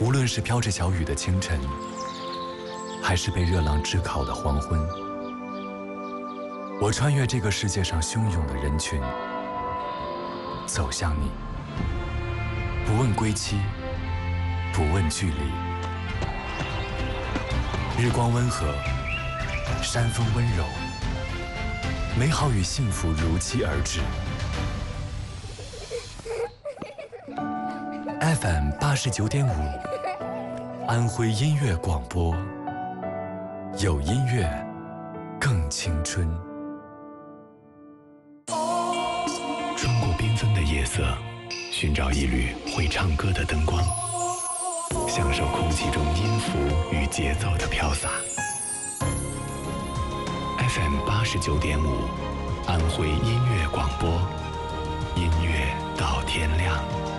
无论是飘着小雨的清晨，还是被热浪炙烤的黄昏，我穿越这个世界上汹涌的人群，走向你，不问归期，不问距离。日光温和，山风温柔，美好与幸福如期而至。FM 89.5，安徽音乐广播，有音乐更青春。 穿过缤纷的夜色，寻找一缕会唱歌的灯光，享受空气中音符与节奏的飘洒。FM 89.5，安徽音乐广播，音乐到天亮。